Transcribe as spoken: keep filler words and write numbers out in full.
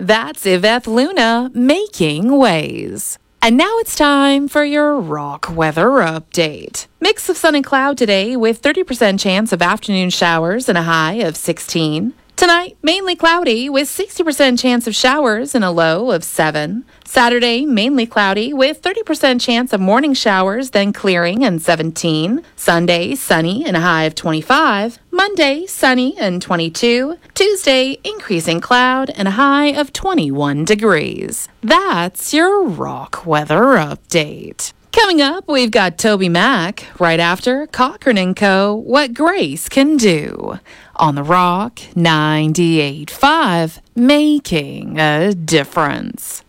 That's Yvette Luna making waves. And now it's time for your rock weather update. Mix of sun and cloud today with thirty percent chance of afternoon showers and a high of sixteen. Tonight, mainly cloudy with sixty percent chance of showers and a low of seven. Saturday, mainly cloudy with thirty percent chance of morning showers, then clearing and seventeen. Sunday, sunny and a high of twenty-five. Monday, sunny and twenty-two. Tuesday, increasing cloud and a high of twenty-one degrees. That's your rock weather update. Coming up, we've got Toby Mac right after Cochran and Co. What Grace Can Do on the Rock ninety-eight point five, making a difference.